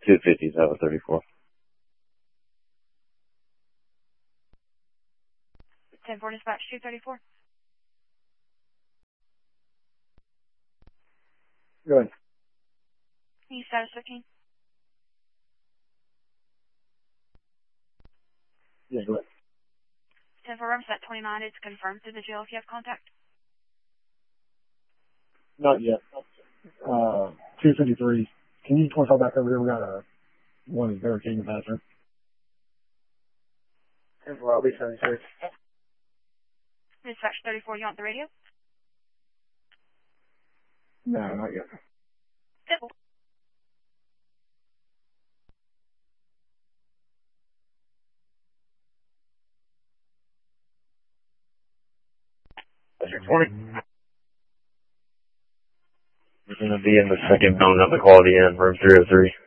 250 Tower 34. 10-4 dispatch 234. Go ahead. Any status 15? Yeah, go ahead. 10-4 Rumset 29, it's confirmed through the jail if you have contact. Not yet. 253. Can you call back over here? We got one is barricading the bathroom. 10-4, I'll be 76. Dispatch 34, you want the radio? No, not yet. 10-4. Morning. We're going to be in the second building of the Quality Inn, room 303.